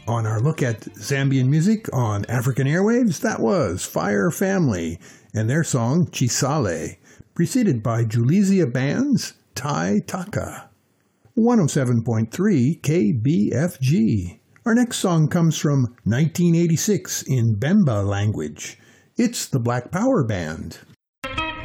On our look at Zambian music on African airwaves, that was Fire Family and their song Chisale, preceded by Julizia Band's Tai Taka. 107.3 KBFG. Our next song comes from 1986 in Bemba language. It's the Black Power Band.